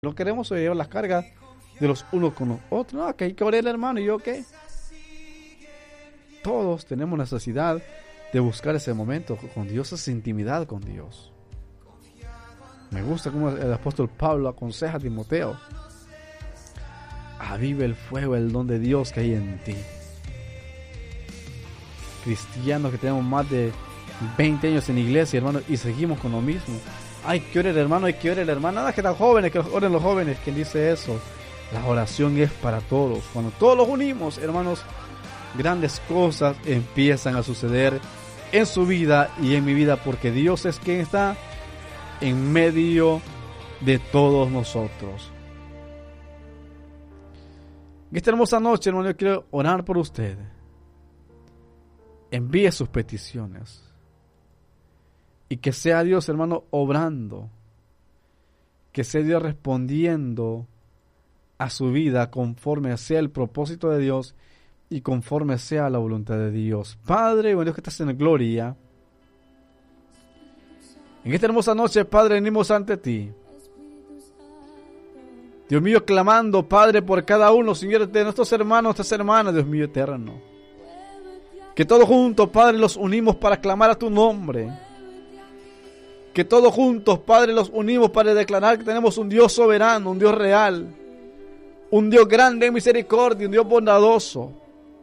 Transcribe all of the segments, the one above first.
No queremos llevar las cargas de los unos con los otros. No, que hay que orar, hermano. ¿Y yo qué? Todos tenemos necesidad de buscar ese momento con Dios, esa intimidad con Dios. Me gusta cómo el apóstol Pablo aconseja a Timoteo: aviva el fuego, el don de Dios que hay en ti. Cristianos que tenemos más de 20 años en iglesia, hermano, y seguimos con lo mismo. Hay que orar, hermano, hay que orar, hermano. Nada que tan jóvenes, que oren los jóvenes. ¿Quién dice eso? La oración es para todos. Cuando todos los unimos, hermanos, grandes cosas empiezan a suceder en su vida y en mi vida, porque Dios es quien está en medio de todos nosotros. En esta hermosa noche, hermano, yo quiero orar por usted. Envíe sus peticiones. Y que sea Dios, hermano, obrando. Que sea Dios respondiendo a su vida conforme sea el propósito de Dios y conforme sea la voluntad de Dios. Padre, bueno, Dios que estás en gloria, en esta hermosa noche, Padre, venimos ante ti. Dios mío, clamando, Padre, por cada uno, Señor, de nuestros hermanos, nuestras hermanas, Dios mío eterno. Que todos juntos, Padre, los unimos para clamar a tu nombre. Que todos juntos, Padre, los unimos para declarar que tenemos un Dios soberano, un Dios real, un Dios grande en misericordia, un Dios bondadoso.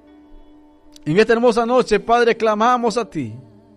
En esta hermosa noche, Padre, clamamos a ti,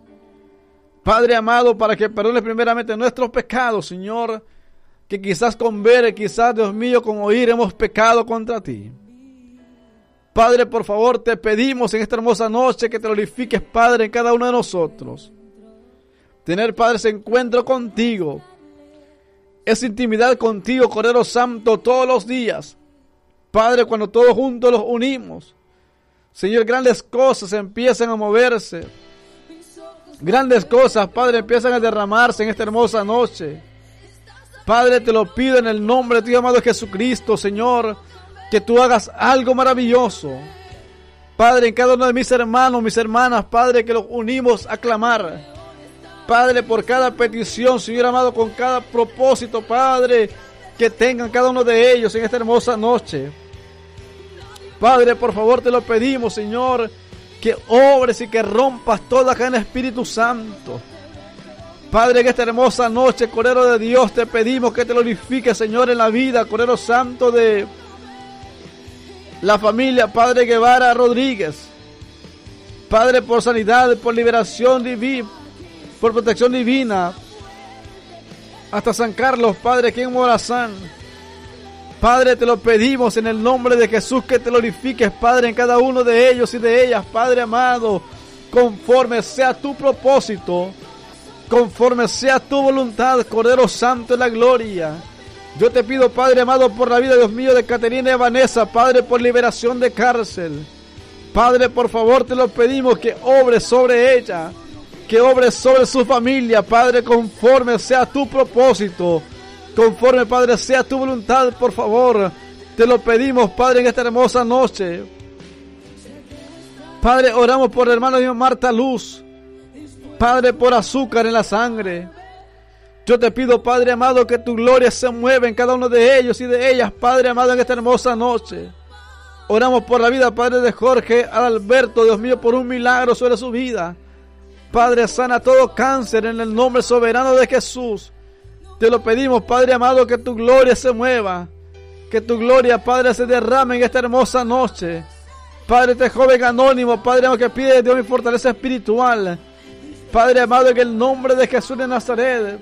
Padre amado, para que perdones primeramente nuestros pecados, Señor, que quizás con ver, quizás, Dios mío, con oír hemos pecado contra ti. Padre, por favor, te pedimos en esta hermosa noche que te glorifiques, Padre, en cada uno de nosotros. Tener, Padre, ese encuentro contigo, esa intimidad contigo, Cordero Santo, todos los días. Padre, cuando todos juntos los unimos, Señor, grandes cosas empiezan a moverse. Grandes cosas, Padre, empiezan a derramarse en esta hermosa noche. Padre, te lo pido en el nombre de tu amado Jesucristo, Señor, que tú hagas algo maravilloso. Padre, en cada uno de mis hermanos, mis hermanas, Padre, que los unimos a clamar. Padre, por cada petición, Señor amado, con cada propósito, Padre, que tengan cada uno de ellos en esta hermosa noche. Padre, por favor, te lo pedimos, Señor, que obres y que rompas toda cadena, Espíritu Santo. Padre, en esta hermosa noche, Cordero de Dios, te pedimos que te glorifiques, Señor, en la vida, Cordero Santo, de la familia, Padre Guevara Rodríguez. Padre, por sanidad, por liberación divina, por protección divina, hasta San Carlos, Padre, aquí en Morazán. Padre, te lo pedimos en el nombre de Jesús, que te glorifiques, Padre, en cada uno de ellos y de ellas, Padre amado, conforme sea tu propósito, conforme sea tu voluntad, Cordero Santo de la gloria. Yo te pido, Padre amado, por la vida, Dios mío, de Caterina y Vanessa, Padre, por liberación de cárcel. Padre, por favor, te lo pedimos, que obres sobre ella, que obres sobre su familia, Padre, conforme sea tu propósito, conforme, Padre, sea tu voluntad, por favor. Te lo pedimos, Padre, en esta hermosa noche. Padre, oramos por el hermano de Marta Luz, Padre, por azúcar en la sangre. Yo te pido, Padre amado, que tu gloria se mueva en cada uno de ellos y de ellas, Padre amado, en esta hermosa noche. Oramos por la vida, Padre, de Jorge Alberto, Dios mío, por un milagro sobre su vida. Padre, sana todo cáncer en el nombre soberano de Jesús. Te lo pedimos, Padre amado, que tu gloria se mueva, que tu gloria, Padre, se derrame en esta hermosa noche. Padre, este joven anónimo, Padre amado, que pide Dios mi fortaleza espiritual. Padre amado, en el nombre de Jesús de Nazaret.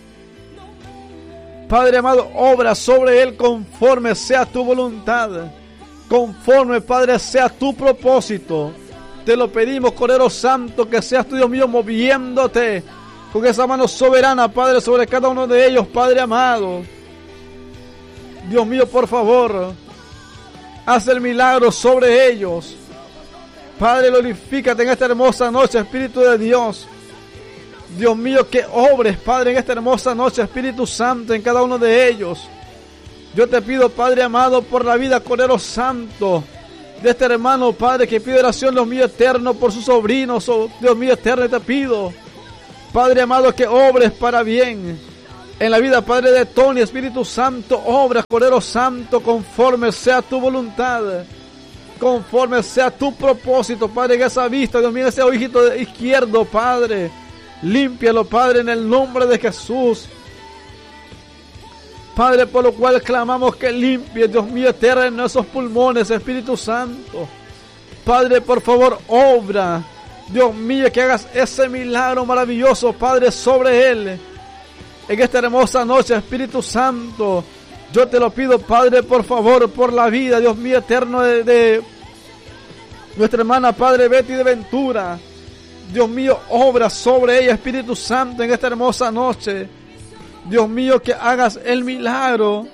Padre amado, obra sobre él conforme sea tu voluntad, conforme, Padre, sea tu propósito. Te lo pedimos, Cordero Santo, que seas tú, Dios mío, moviéndote con esa mano soberana, Padre, sobre cada uno de ellos, Padre amado. Dios mío, por favor, haz el milagro sobre ellos. Padre, glorifícate en esta hermosa noche, Espíritu de Dios. Dios mío, que obres, Padre, en esta hermosa noche, Espíritu Santo, en cada uno de ellos. Yo te pido, Padre amado, por la vida, Cordero Santo, de este hermano, Padre, que pide oración, Dios mío eterno, por sus sobrinos, Dios mío eterno, te pido, Padre amado, que obres para bien, En la vida, Padre, de Tony, Espíritu Santo, obra, Cordero Santo, conforme sea tu voluntad, conforme sea tu propósito, Padre, en esa vista, Dios mío, ese ojito izquierdo, Padre, límpialo, Padre, en el nombre de Jesús. Padre, por lo cual clamamos que limpie, Dios mío, eterno, esos pulmones, Espíritu Santo. Padre, por favor, obra, Dios mío, que hagas ese milagro maravilloso, Padre, sobre él. En esta hermosa noche, Espíritu Santo, yo te lo pido, Padre, por favor, por la vida, Dios mío, eterno, de nuestra hermana, Padre, Betty de Ventura. Dios mío, obra sobre ella, Espíritu Santo, en esta hermosa noche. Dios mío, que hagas el milagro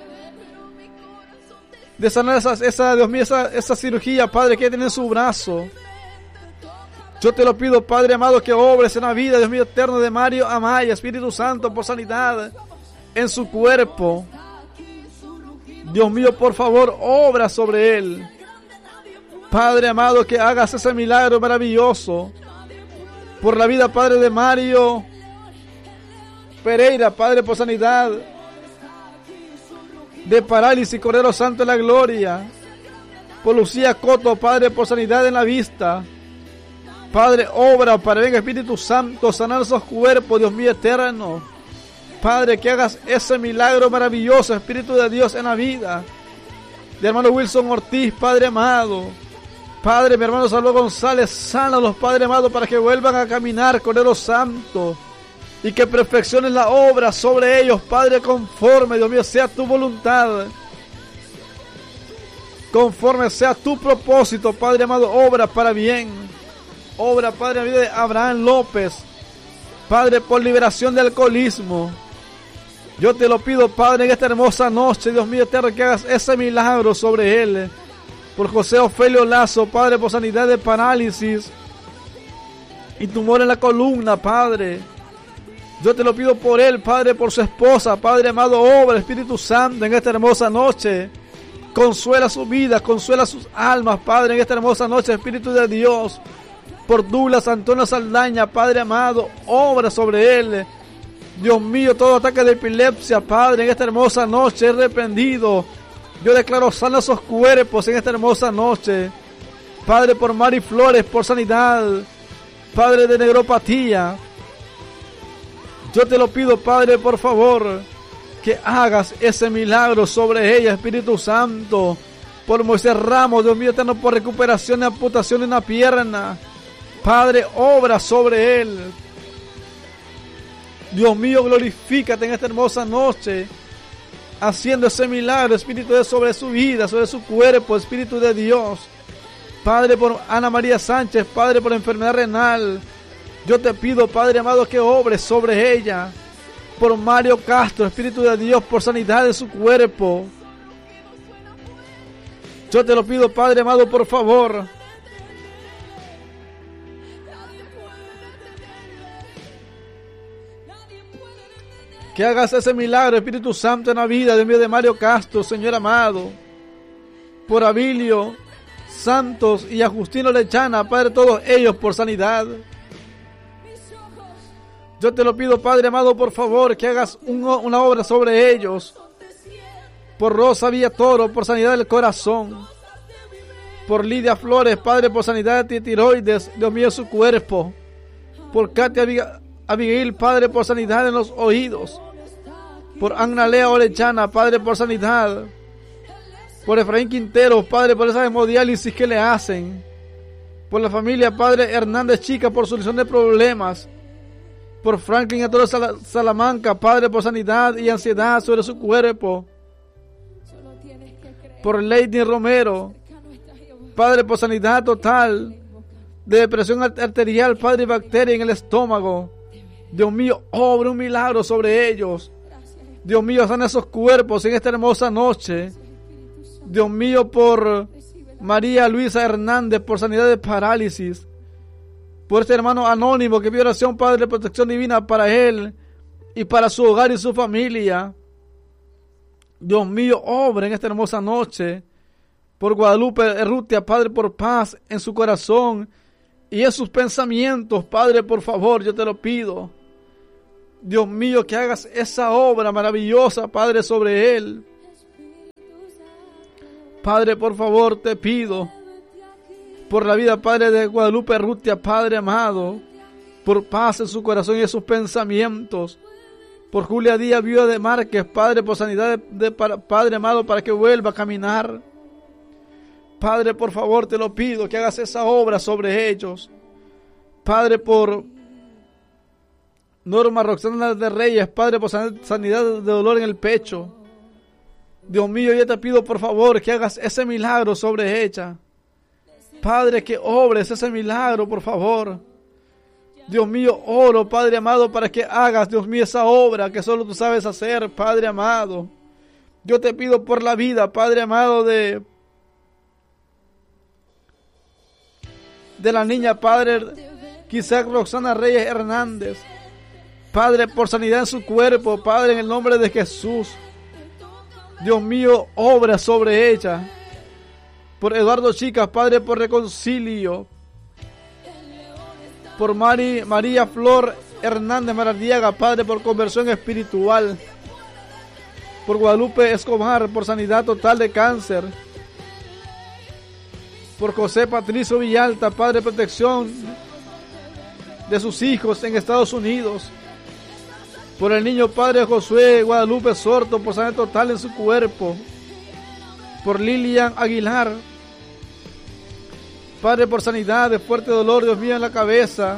de sanar esa cirugía, Padre, que tiene en su brazo. Yo te lo pido, Padre amado, que obres en la vida, Dios mío, eterno, de Mario Amaya, Espíritu Santo, por sanidad en su cuerpo. Dios mío, por favor, obra sobre él. Padre amado, que hagas ese milagro maravilloso por la vida, Padre, de Mario Pereira, Padre, por sanidad de parálisis, Cordero Santo de la gloria. Por Lucía Coto, Padre, por sanidad en la vista. Padre, obra para venga Espíritu Santo, sanar esos cuerpos, Dios mío eterno. Padre, que hagas ese milagro maravilloso, Espíritu de Dios, en la vida de hermano Wilson Ortiz, Padre amado. Padre, mi hermano Salvador González, sánalos, Padre amado, para que vuelvan a caminar, Cordero Santo, y que perfecciones la obra sobre ellos, Padre, conforme, Dios mío, sea tu voluntad, conforme sea tu propósito, Padre amado, obra para bien. Obra, Padre, en la vida de Abraham López, Padre, por liberación del alcoholismo. Yo te lo pido, Padre, en esta hermosa noche, Dios mío eterno, que hagas ese milagro sobre él. Por José Ofelio Lazo, Padre, por sanidad de parálisis y tumor en la columna, Padre. Yo te lo pido por él, Padre, por su esposa, Padre amado, obra, Espíritu Santo, en esta hermosa noche. Consuela su vida, consuela sus almas, Padre, en esta hermosa noche, Espíritu de Dios. Por Douglas Antonio Saldaña, Padre amado, obra sobre él. Dios mío, todo ataque de epilepsia, Padre, en esta hermosa noche es reprendido. Yo declaro sana esos cuerpos en esta hermosa noche. Padre, por Mari Flores, por sanidad, Padre, de negropatía. Yo te lo pido, Padre, por favor, que hagas ese milagro sobre ella, Espíritu Santo. Por Moisés Ramos, Dios mío eterno, por recuperación de amputación de una pierna. Padre, obra sobre él. Dios mío, glorifícate en esta hermosa noche, haciendo ese milagro, Espíritu de Dios, sobre su vida, sobre su cuerpo, Espíritu de Dios. Padre, por Ana María Sánchez, Padre, por enfermedad renal. Yo te pido, Padre amado, que obres sobre ella. Por Mario Castro, Espíritu de Dios, por sanidad de su cuerpo. Yo te lo pido, Padre amado, por favor. Que hagas ese milagro, Espíritu Santo, en la vida de Mario Castro, Señor amado. Por Abilio Santos y a Justino Lechana, Padre, todos ellos por sanidad. Yo te lo pido, Padre amado, por favor, que hagas una obra sobre ellos. Por Rosa Villatoro, por sanidad del corazón. Por Lidia Flores, Padre, por sanidad de tiroides, Dios mío, su cuerpo. Por Katia Abigail, Padre, por sanidad en los oídos. Por Anna Lea Orechana, Padre, por sanidad. Por Efraín Quintero, Padre, por esa hemodiálisis que le hacen. Por la familia, Padre, Hernández Chica, por solución de problemas. Por Franklin Antonio Salamanca, Padre, por sanidad y ansiedad sobre su cuerpo. Por Lady Romero, Padre, por sanidad total de depresión arterial, Padre, y bacteria en el estómago. Dios mío, obra un milagro sobre ellos. Dios mío, sana esos cuerpos en esta hermosa noche. Dios mío, por María Luisa Hernández, por sanidad de parálisis. Por este hermano anónimo que pide oración, Padre, de protección divina para él y para su hogar y su familia. Dios mío, obra en esta hermosa noche. Por Guadalupe Errutia, Padre, por paz en su corazón y en sus pensamientos, Padre, por favor, yo te lo pido. Dios mío, que hagas esa obra maravillosa, Padre, sobre él. Padre, por favor, te pido por la vida, Padre, de Guadalupe Urrutia, Padre amado, por paz en su corazón y en sus pensamientos. Por Julia Díaz, viuda de Márquez, Padre, por sanidad Padre amado, para que vuelva a caminar. Padre, por favor, te lo pido, que hagas esa obra sobre ellos. Padre, por Norma Roxana de Reyes, Padre, por sanidad de dolor en el pecho. Dios mío, yo te pido, por favor, que hagas ese milagro sobre ella. Padre, que obres ese milagro, por favor. Dios mío, oro, Padre amado, para que hagas, Dios mío, esa obra que solo tú sabes hacer, Padre amado. Yo te pido por la vida, Padre amado, de la niña, Padre, quizás Roxana Reyes Hernández. Padre, por sanidad en su cuerpo, Padre, en el nombre de Jesús. Dios mío, obra sobre ella. Por Eduardo Chicas, Padre, por reconcilio. Por María Flor Hernández Maradiaga, Padre, por conversión espiritual. Por Guadalupe Escobar, por sanidad total de cáncer. Por José Patricio Villalta, Padre, protección de sus hijos en Estados Unidos. Por el niño, Padre, Josué Guadalupe Sorto, por sanidad total en su cuerpo. Por Lilian Aguilar, Padre, por sanidad de fuerte dolor, Dios mío, en la cabeza.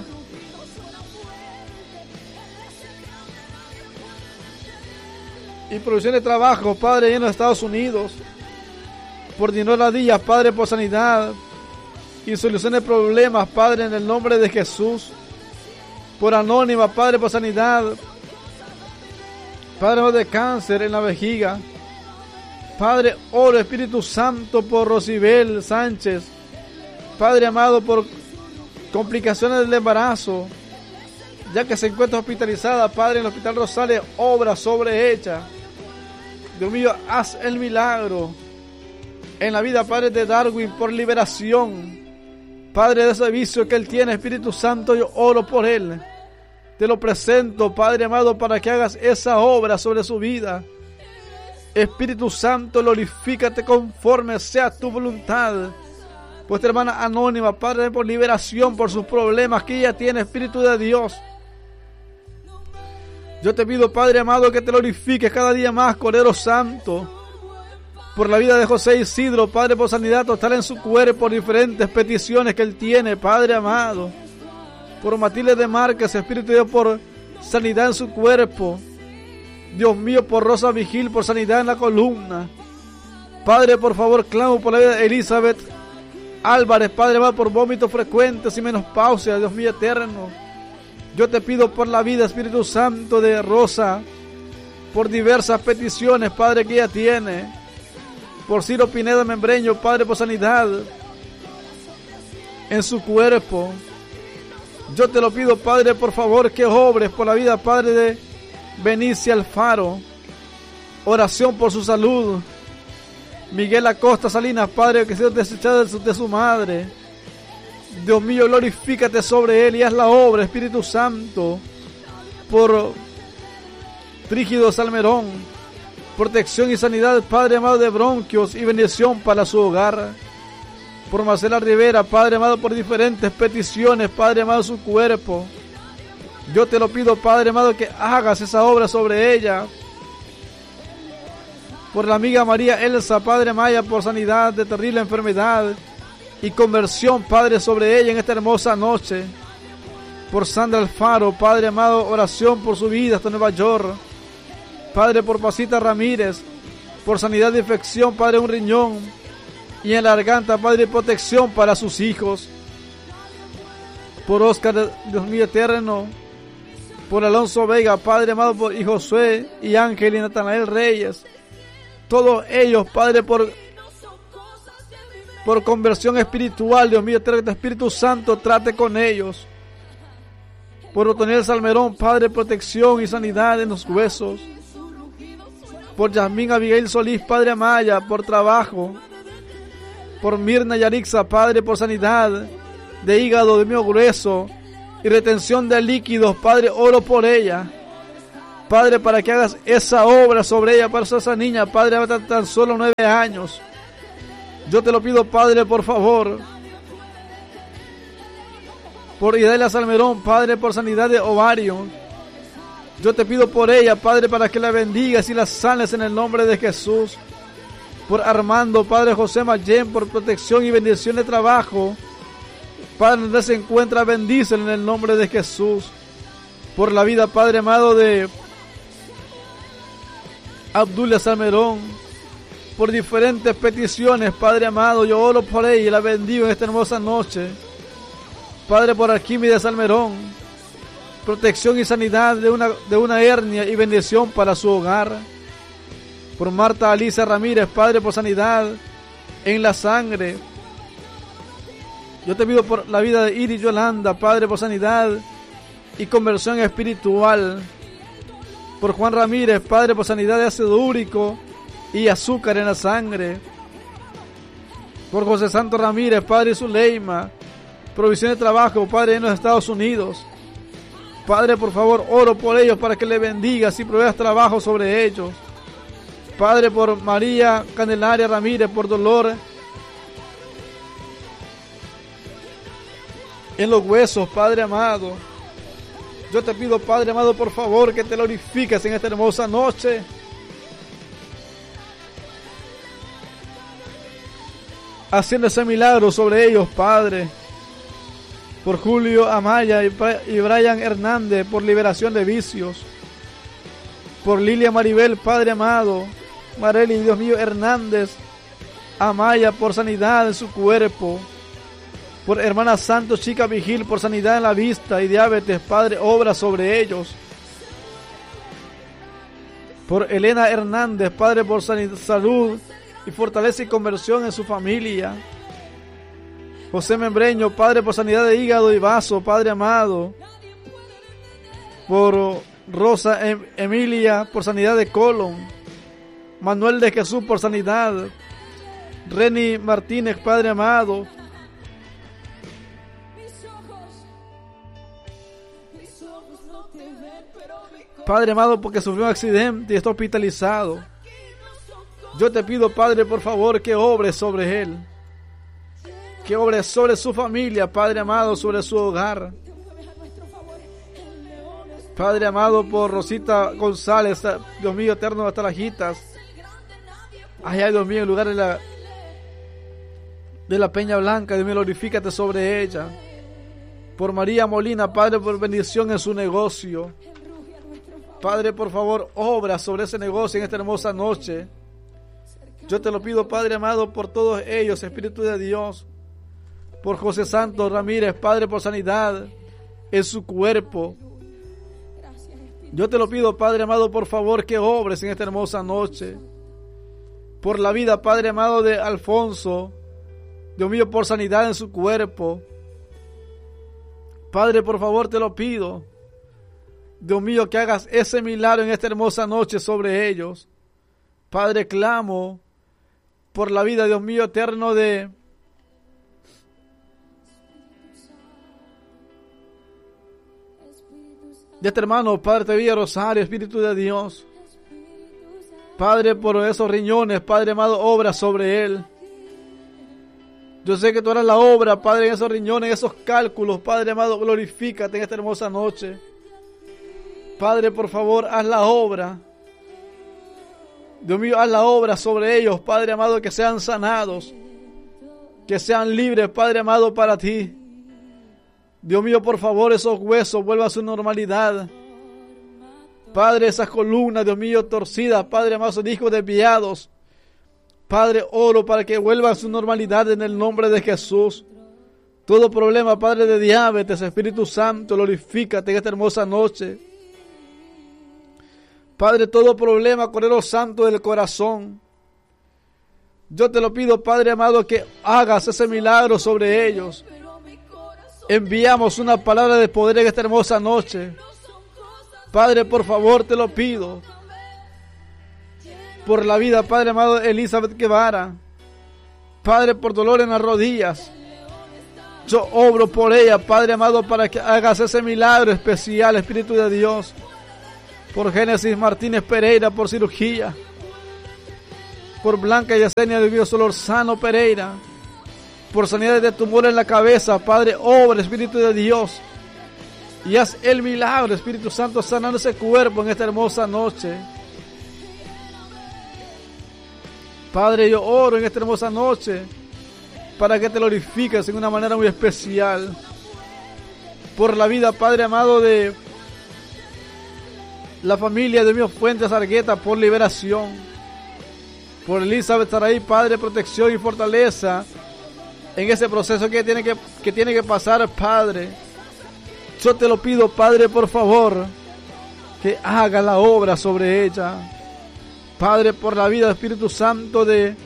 Y producción de trabajo, Padre, en los Estados Unidos. Por Dinora Díaz, Padre, por sanidad y solución de problemas, Padre, en el nombre de Jesús. Por Anónima, Padre, por sanidad, Padre, de cáncer en la vejiga. Padre, oro, Espíritu Santo, por Rosibel Sánchez, Padre amado, por complicaciones del embarazo, ya que se encuentra hospitalizada, Padre, en el Hospital Rosales, obra sobre ella. Dios mío, haz el milagro en la vida, Padre, de Darwin, por liberación, Padre, de ese vicio que él tiene. Espíritu Santo, yo oro por él. Te lo presento, Padre amado, para que hagas esa obra sobre su vida. Espíritu Santo, glorifícate conforme sea tu voluntad. Vuestra hermana Anónima, Padre, por liberación, por sus problemas que ella tiene, Espíritu de Dios. Yo te pido, Padre amado, que te glorifiques cada día más, Cordero Santo. Por la vida de José Isidro, Padre, por sanidad total en su cuerpo, por diferentes peticiones que él tiene, Padre amado. Por Matilde de Márquez, Espíritu de Dios, por sanidad en su cuerpo. Dios mío, por Rosa Vigil, por sanidad en la columna. Padre, por favor, clamo por la vida de Elizabeth Álvarez, Padre amado, por vómitos frecuentes y menopausia, Dios mío eterno. Yo te pido por la vida, Espíritu Santo, de Rosa, por diversas peticiones, Padre, que ella tiene. Por Ciro Pineda Membreño, Padre, por sanidad en su cuerpo. Yo te lo pido, Padre, por favor, que obres por la vida, Padre, de Benicia Alfaro. Oración por su salud. Miguel Acosta Salinas, Padre, que sea desechado de su madre. Dios mío, glorifícate sobre él y haz la obra, Espíritu Santo. Por Trígido Salmerón, protección y sanidad, Padre amado, de bronquios y bendición para su hogar. Por Marcela Rivera, Padre amado, por diferentes peticiones, Padre amado, su cuerpo. Yo te lo pido, Padre amado, que hagas esa obra sobre ella. Por la amiga María Elsa, Padre Maya, por sanidad de terrible enfermedad y conversión, Padre, sobre ella en esta hermosa noche. Por Sandra Alfaro, Padre amado, oración por su vida hasta Nueva York. Padre, por Pasita Ramírez, por sanidad de infección, Padre, un riñón y en la garganta, Padre, protección para sus hijos. Por Oscar, Dios mío eterno. Por Alonso Vega, Padre amado, y Josué y Ángel y Natanael Reyes. Todos ellos, Padre, por conversión espiritual, Dios mío, que tu Espíritu Santo trate con ellos. Por Otoniel Salmerón, Padre, protección y sanidad en los huesos. Por Yasmín Abigail Solís, Padre Amaya, por trabajo. Por Mirna Yarixa, Padre, por sanidad de hígado, de mío grueso y retención de líquidos, Padre, oro por ella. Padre, para que hagas esa obra sobre ella, para esa niña, Padre, a tan solo 9 años. Yo te lo pido, Padre, por favor. Por Idalia Salmerón, Padre, por sanidad de ovario. Yo te pido por ella, Padre, para que la bendigas y la sanes en el nombre de Jesús. Por Armando, Padre José Mayén, por protección y bendición de trabajo. Padre, donde se encuentra, bendícelo en el nombre de Jesús. Por la vida, Padre amado, de Abdulia Salmerón, por diferentes peticiones, Padre amado, yo oro por ella y la bendigo en esta hermosa noche. Padre, por Arquímedes Salmerón, protección y sanidad de una hernia y bendición para su hogar. Por Marta Alicia Ramírez, Padre, por sanidad en la sangre. Yo te pido por la vida de Iris Yolanda, Padre, por sanidad y conversión espiritual. Por Juan Ramírez, Padre, por sanidad de ácido úrico y azúcar en la sangre. Por José Santo Ramírez, Padre, y Zuleima, provisión de trabajo, Padre, en los Estados Unidos. Padre, por favor, oro por ellos para que le bendigas y proveas trabajo sobre ellos. Padre, por María Candelaria Ramírez, por dolor en los huesos, Padre amado. Yo te pido, Padre amado, por favor, que te glorifiques en esta hermosa noche. Haciendo ese milagro sobre ellos, Padre. Por Julio Amaya y Brian Hernández, por liberación de vicios. Por Lilia Maribel, Padre amado. Marely, Dios mío, Hernández Amaya, por sanidad en su cuerpo. Por hermana Santos Chica Vigil, por sanidad en la vista y diabetes, Padre, obra sobre ellos. Por Elena Hernández, Padre, por salud y fortaleza y conversión en su familia. José Membreño, Padre, por sanidad de hígado y vaso, Padre amado. Por Rosa Emilia, por sanidad de colon. Manuel de Jesús, por sanidad. Reni Martínez, Padre amado. Padre amado, porque sufrió un accidente y está hospitalizado. Yo te pido, Padre, por favor, que obres sobre él. Que obres sobre su familia, Padre amado, sobre su hogar. Padre amado, por Rosita González, Dios mío, eterno hasta las jitas. Ay, Dios mío, en lugar de la Peña Blanca, Dios mío, glorifícate sobre ella. Por María Molina, Padre, por bendición en su negocio. Padre, por favor, obra sobre ese negocio en esta hermosa noche. Yo te lo pido, Padre amado, por todos ellos, Espíritu de Dios. Por José Santos Ramírez, Padre, por sanidad en su cuerpo. Yo te lo pido, Padre amado, por favor, que obres en esta hermosa noche. Por la vida, Padre amado, de Alfonso, Dios mío, por sanidad en su cuerpo. Padre, por favor, te lo pido. Dios mío, que hagas ese milagro en esta hermosa noche sobre ellos. Padre, clamo por la vida, Dios mío, eterno de este hermano, Padre Tevilla Rosario, Espíritu de Dios. Padre, por esos riñones, Padre amado, obra sobre él. Yo sé que tú harás la obra, Padre, en esos riñones, en esos cálculos. Padre amado, glorifícate en esta hermosa noche. Padre, por favor, haz la obra. Dios mío, haz la obra sobre ellos, Padre amado, que sean sanados, que sean libres, Padre amado, para ti. Dios mío, por favor, esos huesos vuelvan a su normalidad. Padre, esas columnas, Dios mío, torcidas, Padre amado, son hijos desviados. Padre, oro para que vuelvan a su normalidad en el nombre de Jesús. Todo problema, Padre, de diabetes, Espíritu Santo, glorifícate en esta hermosa noche. Padre, todo problema, Cordero Santo del corazón. Yo te lo pido, Padre amado, que hagas ese milagro sobre ellos. Enviamos una palabra de poder en esta hermosa noche. Padre, por favor, te lo pido. Por la vida, Padre amado, de Elizabeth Guevara. Padre, por dolor en las rodillas. Yo obro por ella, Padre amado, para que hagas ese milagro especial, Espíritu de Dios. Por Génesis Martínez Pereira, por cirugía. Por Blanca Yesenia de Dios Solorzano Pereira, por sanidad de tumor en la cabeza. Padre, obra, Espíritu de Dios, y haz el milagro, Espíritu Santo, sanando ese cuerpo en esta hermosa noche. Padre, yo oro en esta hermosa noche para que te glorifiques en una manera muy especial por la vida, Padre amado, de la familia de mi Fuentes Argueta, por liberación. Por Elizabeth Saraí, Padre, protección y fortaleza en ese proceso que tiene que pasar, Padre. Yo te lo pido, Padre, por favor, que haga la obra sobre ella. Padre, por la vida, Espíritu Santo, de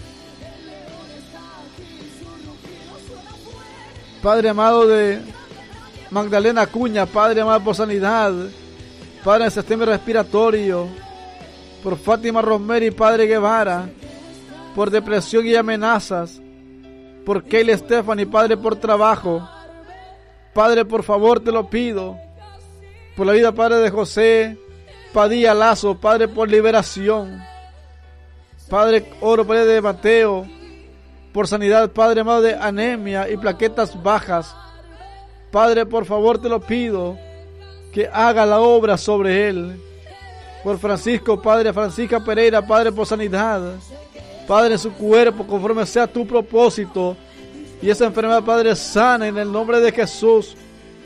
Padre amado, de Magdalena Acuña, Padre amado, por sanidad, Padre, en el sistema respiratorio. Por Fátima Rosemary, Padre Guevara, por depresión y amenazas. Por Kaylee Stephanie, Padre, por trabajo. Padre, por favor, te lo pido. Por la vida, Padre, de José Padilla Lazo, Padre, por liberación. Padre, oro por el de Mateo, por sanidad, Padre amado, de anemia y plaquetas bajas. Padre, por favor, te lo pido, que haga la obra sobre él. Por Francisco, Padre, Francisca Pereira, Padre, por sanidad. Padre, en su cuerpo, conforme sea tu propósito. Y esa enfermedad, Padre, sana en el nombre de Jesús.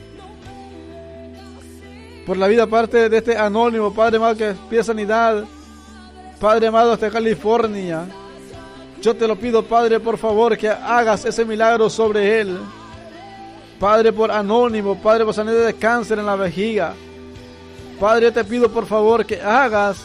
Por la vida, parte de este anónimo, Padre amado, que pide sanidad. Padre amado, hasta California. Yo te lo pido, Padre, por favor, que hagas ese milagro sobre él. Padre, por anónimo, Padre, por sanidad de cáncer en la vejiga. Padre, te pido por favor que hagas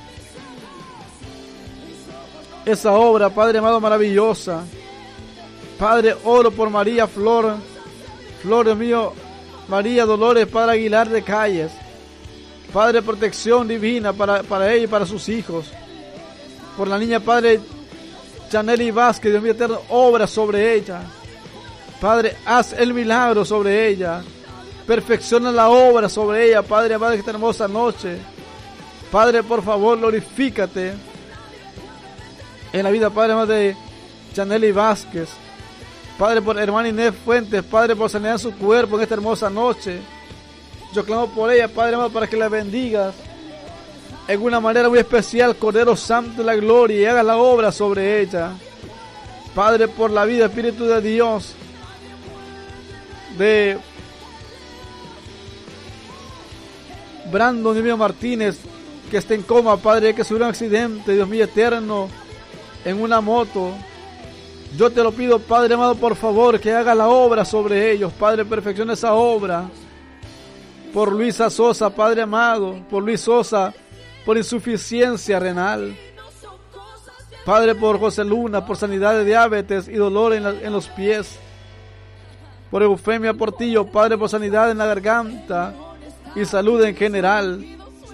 esa obra, Padre amado, maravillosa. Padre, oro por María Flor, Dios mío, María Dolores, Padre Aguilar de Calles. Padre, protección divina para ella y para sus hijos. Por la niña, Padre Chanely Vázquez, Dios mío eterno, obra sobre ella. Padre, haz el milagro sobre ella. Perfecciona la obra sobre ella, Padre amado, esta hermosa noche. Padre, por favor, glorifícate en la vida, Padre amado, de Chanely Vázquez. Padre, por hermana Inés Fuentes, Padre, por sanidad en su cuerpo en esta hermosa noche. Yo clamo por ella, Padre amado, para que la bendigas en una manera muy especial, Cordero Santo de la Gloria, y hagas la obra sobre ella. Padre, por la vida, Espíritu de Dios, de Brandon, Dios mío, Martínez, que está en coma, Padre, que sufrió un accidente, Dios mío eterno, en una moto. Yo te lo pido, Padre amado, por favor, que haga la obra sobre ellos. Padre, perfecciona esa obra. Por Luisa Sosa, Padre amado, por Luis Sosa, por insuficiencia renal. Padre, por José Luna, por sanidad de diabetes y dolor en los pies. Por Eufemia Portillo, Padre, por sanidad en la garganta y salud en general.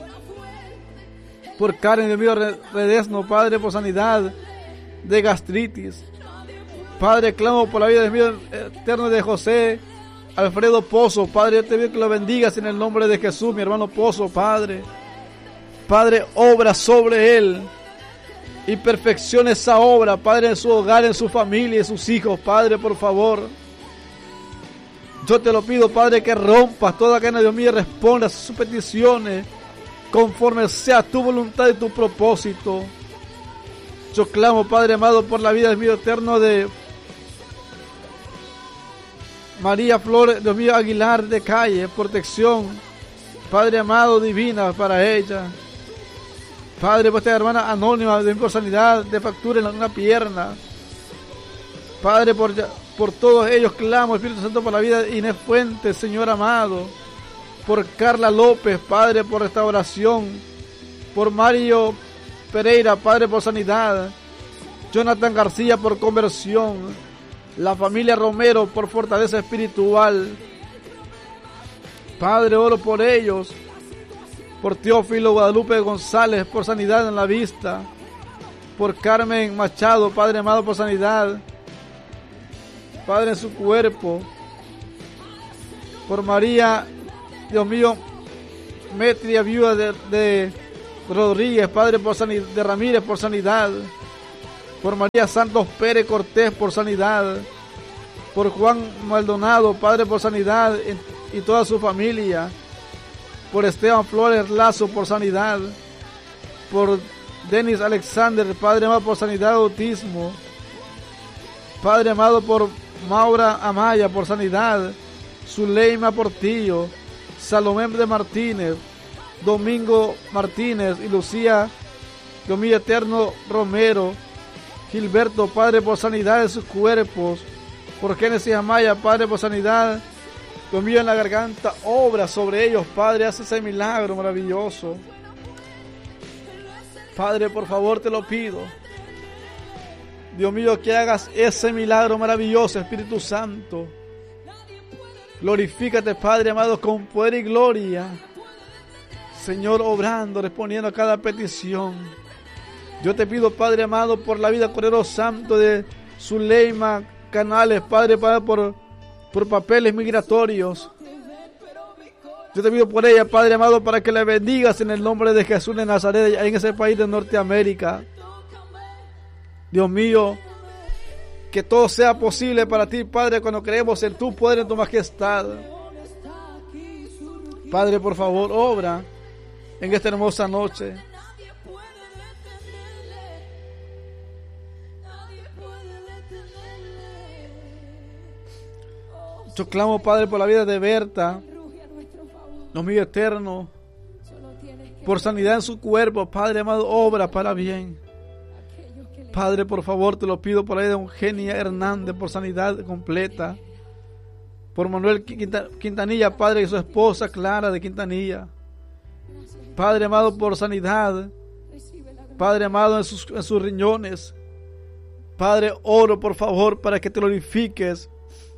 Por Karen de Mío Redesno, Padre, por sanidad de gastritis. Padre, clamo por la vida de Dios eterno de José Alfredo Pozo. Padre, yo te pido que lo bendigas en el nombre de Jesús, mi hermano Pozo, Padre. Padre, obra sobre él y perfecciona esa obra, Padre, en su hogar, en su familia, en sus hijos, Padre, por favor. Yo te lo pido, Padre, que rompas toda cadena, Dios mío, y respondas a sus peticiones conforme sea tu voluntad y tu propósito. Yo clamo, Padre amado, por la vida, Dios mío, eterno de María Flor, Dios mío, Aguilar de Calle, protección, Padre amado, divina para ella. Padre, por esta hermana anónima, de por sanidad, de fractura en una pierna. Padre, por todos ellos clamo, Espíritu Santo, por la vida de Inés Fuentes, Señor amado. Por Carla López, Padre, por restauración. Por Mario Pereira, Padre, por sanidad. Jonathan García, por conversión. La familia Romero, por fortaleza espiritual. Padre, oro por ellos. Por Teófilo Guadalupe González, por sanidad en la vista. Por Carmen Machado, Padre amado, por sanidad, Padre, en su cuerpo. Por María, Dios mío, Metria, viuda de Rodríguez, Padre, por sanidad, de Ramírez, por sanidad. Por María Santos Pérez Cortés, por sanidad. Por Juan Maldonado, Padre, por sanidad, y toda su familia. Por Esteban Flores Lazo, por sanidad. Por Denis Alexander, Padre amado, por sanidad de autismo. Padre amado, por Maura Amaya, por sanidad. Zuleima Portillo, Salomé de Martínez, Domingo Martínez y Lucía, Dios mío eterno, Romero, Gilberto, Padre, por sanidad de sus cuerpos. Por Génesis Amaya, Padre, por sanidad, Dios mío, en la garganta, obra sobre ellos, Padre, haz ese milagro maravilloso. Padre, por favor, te lo pido. Dios mío, que hagas ese milagro maravilloso, Espíritu Santo. Glorifícate, Padre amado, con poder y gloria. Señor, obrando, respondiendo a cada petición. Yo te pido, Padre amado, por la vida, Cordero Santo de Zuleima Canales, Padre, por papeles migratorios. Yo te pido por ella, Padre amado, para que la bendigas en el nombre de Jesús de Nazaret, en ese país de Norteamérica. Dios mío, que todo sea posible para ti, Padre, cuando creemos en tu poder, en tu majestad. Padre, por favor, obra en esta hermosa noche. Yo clamo, Padre, por la vida de Berta, Dios mío eterno, por sanidad en su cuerpo, Padre amado, obra para bien. Padre, por favor, te lo pido por la vida de Eugenia Hernández, por sanidad completa. Por Manuel Quintanilla, Padre, y su esposa Clara de Quintanilla. Padre amado, por sanidad. Padre amado, en sus riñones. Padre, oro, por favor, para que te glorifiques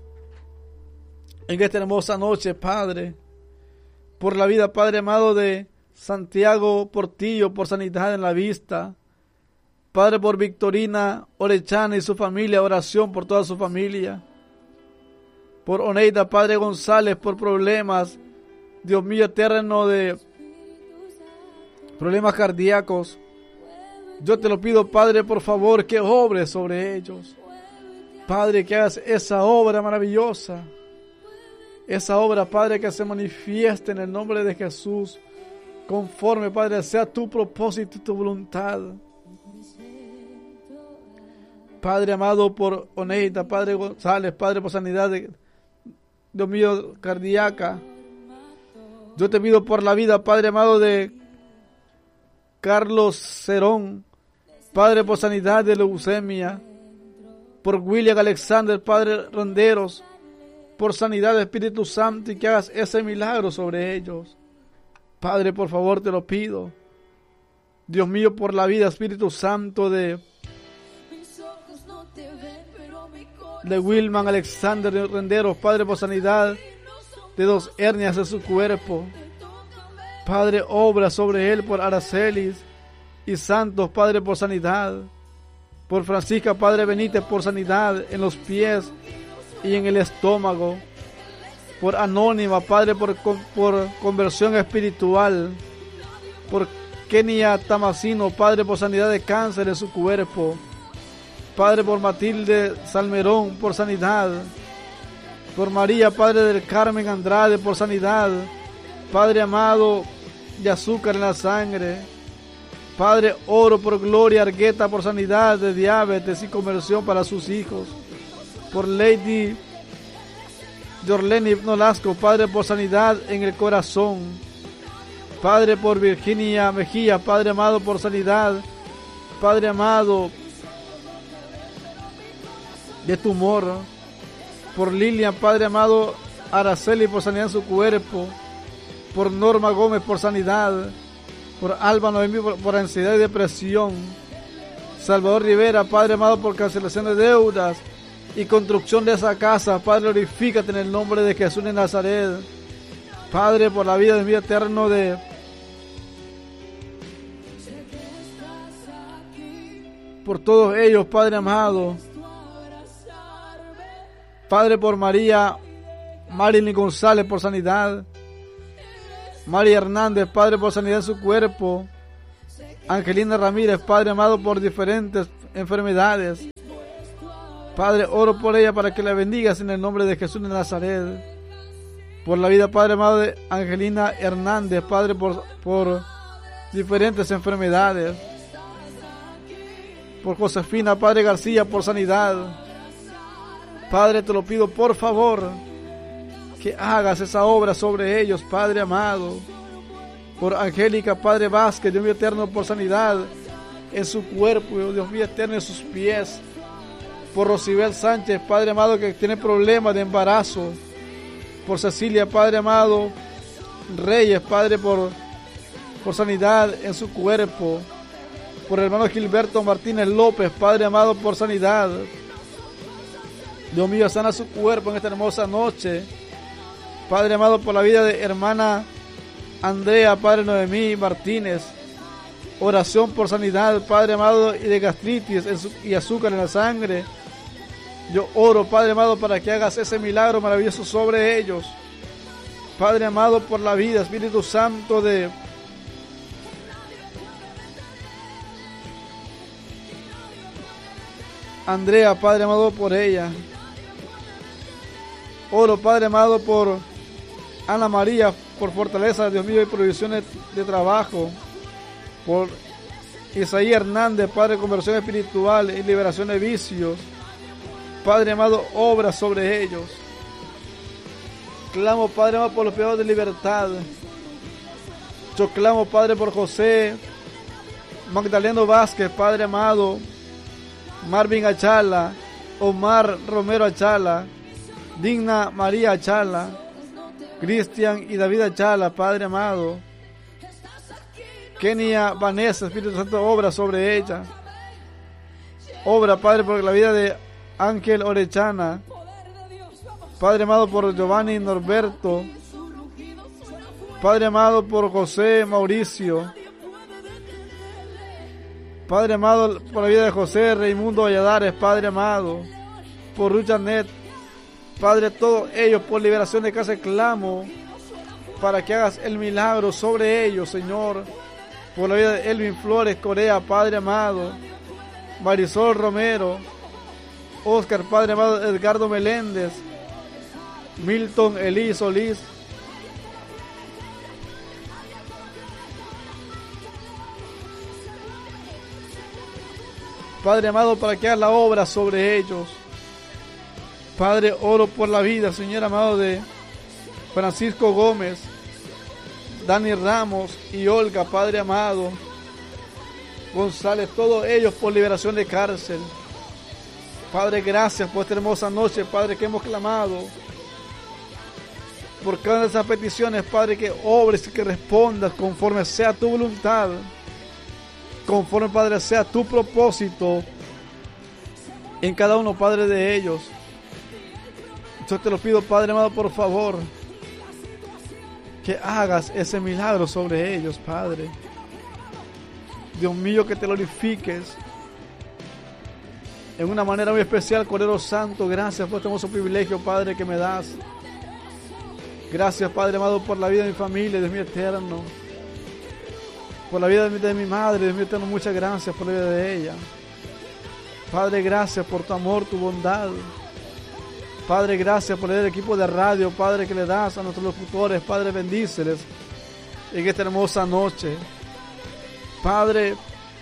en esta hermosa noche, Padre. Por la vida, Padre amado, de Santiago Portillo, por sanidad en la vista. Padre, por Victorina Orechana y su familia, oración por toda su familia. Por Oneida, Padre González, por problemas, Dios mío eterno, de problemas cardíacos. Yo te lo pido, Padre, por favor, que obres sobre ellos. Padre, que hagas esa obra maravillosa. Esa obra, Padre, que se manifieste en el nombre de Jesús. Conforme, Padre, sea tu propósito y tu voluntad. Padre amado, por Oneida, Padre González, Padre, por sanidad de Dios mío, cardíaca. Yo te pido por la vida, Padre amado, de Carlos Cerón, Padre, por sanidad de leucemia. Por William Alexander, Padre Ronderos, por sanidad de Espíritu Santo, y que hagas ese milagro sobre ellos. Padre, por favor, te lo pido. Dios mío, por la vida, Espíritu Santo, de Wilman Alexander Renderos, Padre, por sanidad de 2 hernias de su cuerpo. Padre, obra sobre él, por Aracelis y Santos, Padre, por sanidad. Por Francisca, Padre Benítez, por sanidad en los pies y en el estómago. Por Anónima, Padre, por conversión espiritual. Por Kenia Tamasino, Padre, por sanidad de cáncer en su cuerpo. Padre, por Matilde Salmerón, por sanidad. Por María, Padre del Carmen Andrade, por sanidad. Padre amado, de azúcar en la sangre. Padre, oro por Gloria Argueta, por sanidad de diabetes y conversión para sus hijos. Por Lady Jorleni Nolasco, Padre, por sanidad en el corazón. Padre, por Virginia Mejía, Padre amado, por sanidad. Padre amado, de tumor. Por Lilian, Padre amado, Araceli, por sanidad en su cuerpo. Por Norma Gómez, por sanidad. Por Alba Noemí, por ansiedad y depresión. Salvador Rivera, Padre amado, por cancelación de deudas y construcción de esa casa. Padre, glorifícate en el nombre de Jesús de Nazaret. Padre, por la vida de mi eterno de por todos ellos, Padre amado. Padre, por María Marilyn González, por sanidad. María Hernández, Padre, por sanidad en su cuerpo. Angelina Ramírez, Padre amado, por diferentes enfermedades. Padre, oro por ella para que la bendigas en el nombre de Jesús de Nazaret. Por la vida, Padre amado, de Angelina Hernández, Padre, por diferentes enfermedades. Por Josefina, Padre García, por sanidad. Padre, te lo pido por favor, que hagas esa obra sobre ellos, Padre amado. Por Angélica, Padre Vázquez, Dios mío eterno, por sanidad en su cuerpo, Dios mío eterno, en sus pies. Por Rosibel Sánchez, Padre amado, que tiene problemas de embarazo. Por Cecilia, Padre amado, Reyes, Padre, por sanidad en su cuerpo. Por el hermano Gilberto Martínez López, Padre amado, por sanidad. Dios mío, sana su cuerpo en esta hermosa noche. Padre amado, por la vida de hermana Andrea, Padre Noemí Martínez. Oración por sanidad, Padre amado, y de gastritis y azúcar en la sangre. Yo oro, Padre amado, para que hagas ese milagro maravilloso sobre ellos. Padre amado, por la vida, Espíritu Santo, de Andrea, Padre amado, por ella. Oro, Padre amado, por Ana María, por fortaleza, Dios mío, y provisiones de trabajo. Por Isaías Hernández, Padre, conversión espiritual y liberación de vicios. Padre amado, obra sobre ellos. Clamo, Padre amado, por los privados de libertad. Yo clamo, Padre, por José Magdaleno Vázquez, Padre amado, Marvin Achala, Omar Romero Achala, Digna María Achala, Cristian y David Achala, Padre amado. Kenia Vanessa, Espíritu Santo, obra sobre ella. Obra, Padre, por la vida de Ángel Orechana. Padre amado, por Giovanni Norberto. Padre amado, por José Mauricio. Padre amado, por la vida de José Raimundo Valladares, Padre amado. Por Ruth Janet. Padre, todos ellos, por liberación de casa, clamo para que hagas el milagro sobre ellos, Señor. Por la vida de Elvin Flores Corea, Padre amado. Marisol Romero. Oscar, Padre amado, Edgardo Meléndez. Milton Elí Solís. Padre amado, para que hagas la obra sobre ellos. Padre, oro por la vida, Señor amado, de Francisco Gómez, Dani Ramos y Olga, Padre amado, González, todos ellos por liberación de cárcel. Padre, gracias por esta hermosa noche, Padre, que hemos clamado. Por cada una de esas peticiones, Padre, que obres y que respondas conforme sea tu voluntad. Conforme, Padre, sea tu propósito en cada uno, Padre, de ellos. Yo te lo pido, Padre amado, por favor, que hagas ese milagro sobre ellos, Padre. Dios mío, que te glorifiques en una manera muy especial, Cordero Santo. Gracias por este hermoso privilegio, Padre, que me das. Gracias, Padre amado, por la vida de mi familia, Dios mío eterno. Por la vida de mi madre, Dios mío eterno, muchas gracias por la vida de ella. Padre, gracias por tu amor, tu bondad. Padre, gracias por el equipo de radio, Padre, que le das a nuestros locutores. Padre, bendíceles en esta hermosa noche. Padre,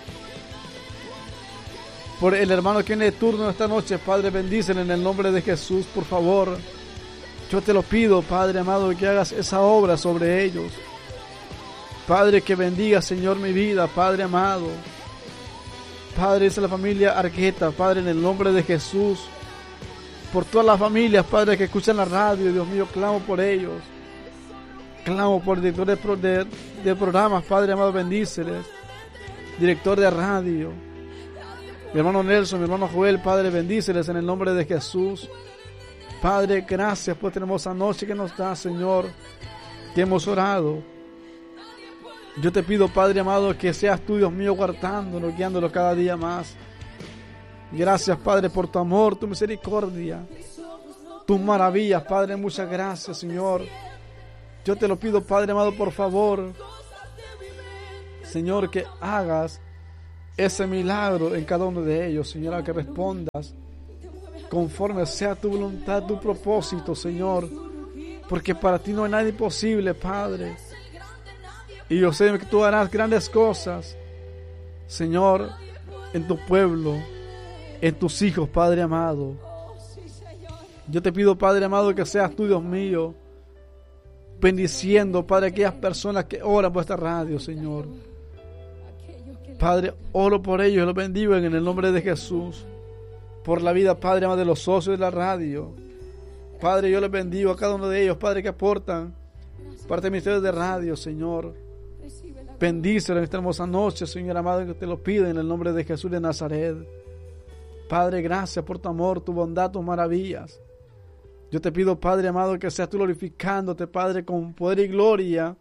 por el hermano que tiene turno esta noche, Padre, bendícele en el nombre de Jesús, por favor. Yo te lo pido, Padre amado, que hagas esa obra sobre ellos. Padre, que bendiga, Señor, mi vida, Padre amado. Padre, es la familia Arqueta, Padre, en el nombre de Jesús. Por todas las familias, Padre, que escuchan la radio, Dios mío, clamo por ellos. Clamo por el director de programas, Padre amado, bendíceles. Director de radio. Mi hermano Nelson, mi hermano Joel, Padre, bendíceles en el nombre de Jesús. Padre, gracias por esta hermosa noche que nos da, Señor, que hemos orado. Yo te pido, Padre amado, que seas tú, Dios mío, guardándonos, guiándonos cada día más. Gracias, Padre, por tu amor, tu misericordia, tus maravillas, Padre. Muchas gracias, Señor. Yo te lo pido, Padre amado, por favor, Señor, que hagas ese milagro en cada uno de ellos, Señor, a que respondas conforme sea tu voluntad, tu propósito, Señor, porque para ti no hay nada imposible, Padre. Y yo sé que tú harás grandes cosas, Señor, en tu pueblo, en tus hijos, Padre amado. Yo te pido, Padre amado, que seas tú, Dios mío, bendiciendo, Padre, aquellas personas que oran por esta radio, Señor. Padre, oro por ellos, los bendigo en el nombre de Jesús. Por la vida, Padre amado, de los socios de la radio. Padre, yo les bendigo a cada uno de ellos, Padre, que aportan parte del ministerio de radio, Señor. Bendícelo en esta hermosa noche, Señor amado, que te lo pido en el nombre de Jesús de Nazaret. Padre, gracias por tu amor, tu bondad, tus maravillas. Yo te pido, Padre amado, que seas tú glorificándote, Padre, con poder y gloria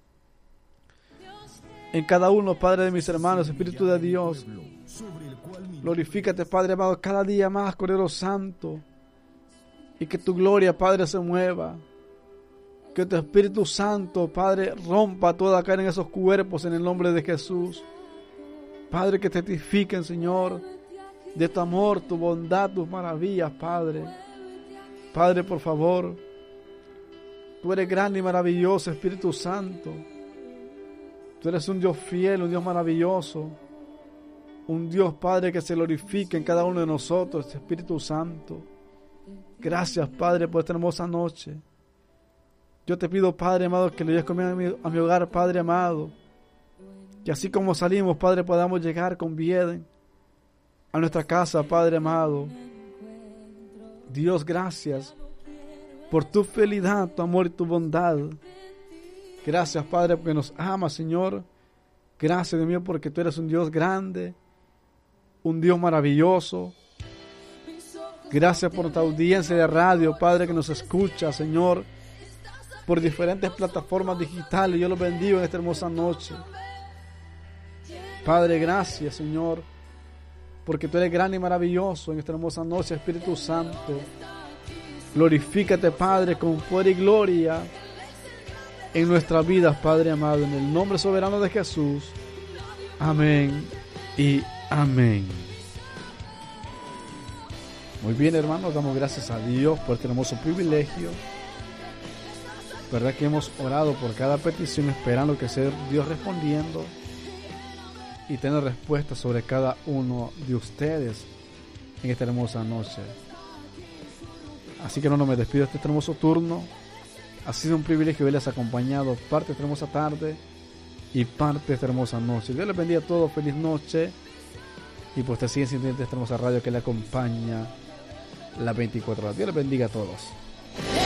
en cada uno, Padre, de mis hermanos, Espíritu de Dios. Glorifícate, Padre amado, cada día más, Cordero Santo. Y que tu gloria, Padre, se mueva. Que tu Espíritu Santo, Padre, rompa toda carne en esos cuerpos en el nombre de Jesús. Padre, que testifiquen, Señor, de tu amor, tu bondad, tus maravillas, Padre. Padre, por favor, tú eres grande y maravilloso, Espíritu Santo. Tú eres un Dios fiel, un Dios maravilloso. Un Dios, Padre, que se glorifique en cada uno de nosotros, Espíritu Santo. Gracias, Padre, por esta hermosa noche. Yo te pido, Padre amado, que lo lleves conmigo a mi hogar, Padre amado. Que así como salimos, Padre, podamos llegar con bien a nuestra casa, Padre amado. Dios, gracias por tu fidelidad, tu amor y tu bondad. Gracias, Padre, porque nos amas, Señor. Gracias, Dios mío, porque tú eres un Dios grande, un Dios maravilloso. Gracias por nuestra audiencia de radio, Padre, que nos escucha, Señor, por diferentes plataformas digitales. Yo los bendigo en esta hermosa noche. Padre, gracias, Señor, porque tú eres grande y maravilloso en esta hermosa noche, Espíritu Santo. Glorifícate, Padre, con poder y gloria en nuestras vidas, Padre amado, en el nombre soberano de Jesús. Amén y amén. Muy bien, hermanos, damos gracias a Dios por este hermoso privilegio. Verdad que hemos orado por cada petición, esperando que sea Dios respondiendo y tener respuestas sobre cada uno de ustedes en esta hermosa noche. Así que no me despido de este hermoso turno. Ha sido un privilegio haberles acompañado parte de esta hermosa tarde y parte de esta hermosa noche. Dios les bendiga a todos, feliz noche. Y pues te siguen sintiendo esta hermosa radio que le acompaña las 24 horas. Dios les bendiga a todos.